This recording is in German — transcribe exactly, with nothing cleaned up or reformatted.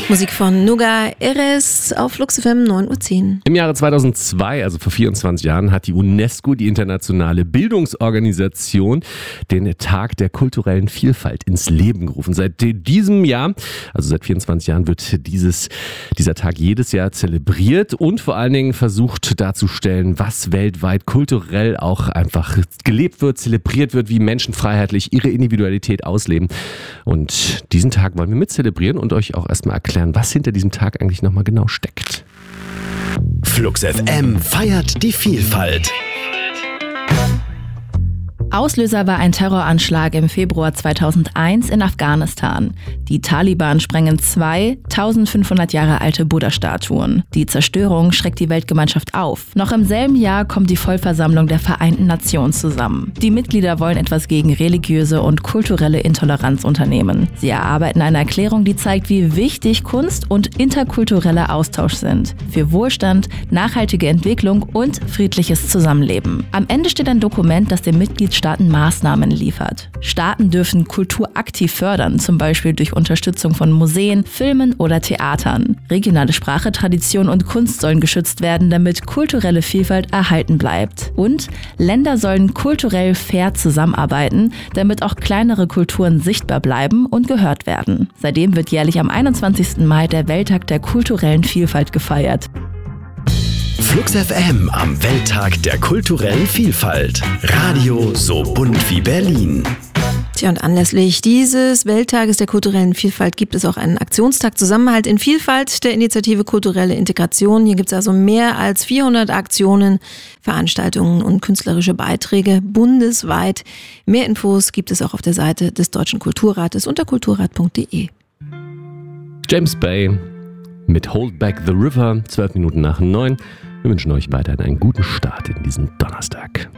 Musik von Nuga Eres auf Flux F M neun Uhr zehn. Im Jahre zweitausendzwei, also vor vierundzwanzig Jahren, hat die UNESCO, die internationale Bildungsorganisation, den Tag der kulturellen Vielfalt ins Leben gerufen. Seit diesem Jahr, also seit vierundzwanzig Jahren, wird dieses, dieser Tag jedes Jahr zelebriert und vor allen Dingen versucht darzustellen, was weltweit kulturell auch einfach gelebt wird, zelebriert wird, wie Menschen freiheitlich ihre Individualität ausleben. Und diesen Tag wollen wir mit zelebrieren und euch auch erstmal erklären, was hinter diesem Tag eigentlich nochmal genau steckt. Flux F M feiert die Vielfalt. Auslöser war ein Terroranschlag im Februar zweitausendeins in Afghanistan. Die Taliban sprengen zwei eintausendfünfhundert Jahre alte Buddha-Statuen. Die Zerstörung schreckt die Weltgemeinschaft auf. Noch im selben Jahr kommt die Vollversammlung der Vereinten Nationen zusammen. Die Mitglieder wollen etwas gegen religiöse und kulturelle Intoleranz unternehmen. Sie erarbeiten eine Erklärung, die zeigt, wie wichtig Kunst und interkultureller Austausch sind. Für Wohlstand, nachhaltige Entwicklung und friedliches Zusammenleben. Am Ende steht ein Dokument, das den Mitgliedstaaten Maßnahmen liefert. Staaten dürfen Kultur aktiv fördern, zum Beispiel durch Unterstützung von Museen, Filmen oder Theatern. Regionale Sprache, Tradition und Kunst sollen geschützt werden, damit kulturelle Vielfalt erhalten bleibt. Und Länder sollen kulturell fair zusammenarbeiten, damit auch kleinere Kulturen sichtbar bleiben und gehört werden. Seitdem wird jährlich am einundzwanzigsten Mai der Welttag der kulturellen Vielfalt gefeiert. Flux F M am Welttag der kulturellen Vielfalt. Radio so bunt wie Berlin. Tja, und anlässlich dieses Welttages der kulturellen Vielfalt gibt es auch einen Aktionstag Zusammenhalt in Vielfalt der Initiative Kulturelle Integration. Hier gibt es also mehr als vierhundert Aktionen, Veranstaltungen und künstlerische Beiträge bundesweit. Mehr Infos gibt es auch auf der Seite des Deutschen Kulturrates unter kulturrat punkt de. James Bay mit Hold Back the River, zwölf Minuten nach neun. Wir wünschen euch weiterhin einen guten Start in diesen Donnerstag.